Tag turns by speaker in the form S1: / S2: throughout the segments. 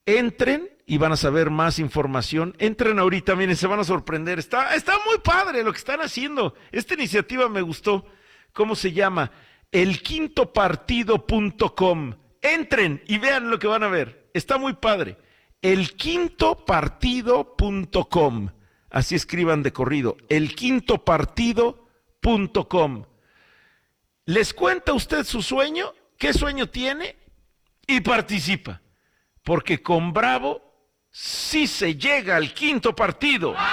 S1: Entren y van a saber más información. Entren ahorita, miren, se van a sorprender. Está muy padre lo que están haciendo. Esta iniciativa me gustó. ¿Cómo se llama? elquintopartido.com. Entren y vean lo que van a ver. Está muy padre. elquintopartido.com. Así escriban de corrido. elquintopartido.com. Les cuenta usted su sueño, qué sueño tiene y participa. Porque con Bravo sí se llega al quinto partido. ¡Wow!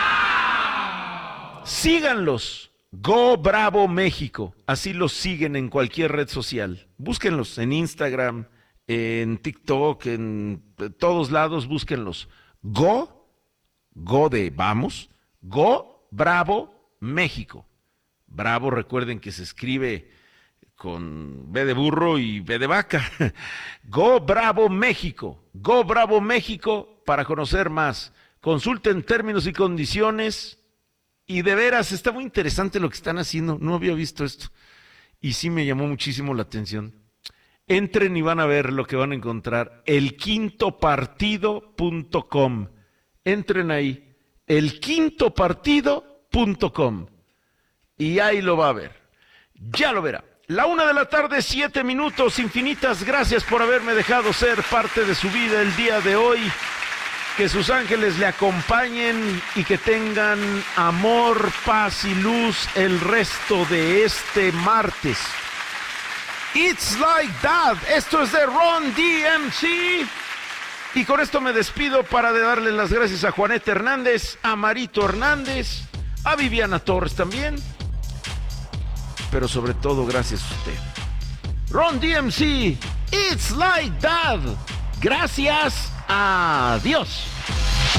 S1: Síganlos. Go Bravo México. Así los siguen en cualquier red social. Búsquenlos en Instagram, en TikTok, en todos lados, búsquenlos. Go de vamos, Go Bravo México. Bravo, recuerden que se escribe con B de burro y B de vaca. Go Bravo México. Go Bravo México para conocer más. Consulten términos y condiciones. Y de veras, está muy interesante lo que están haciendo. No había visto esto. Y sí me llamó muchísimo la atención. Entren y van a ver lo que van a encontrar. elquintopartido.com. Entren ahí. elquintopartido.com. Y ahí lo va a ver. Ya lo verá. 1:07 p.m. Infinitas gracias por haberme dejado ser parte de su vida el día de hoy. Que sus ángeles le acompañen y que tengan amor, paz y luz el resto de este martes. It's Like That. Esto es de Ron DMC. Y con esto me despido para darle las gracias a Juaneta Hernández, a Marito Hernández, a Viviana Torres también. Pero sobre todo gracias a usted. Ron DMC, It's Like That. Gracias. Adiós.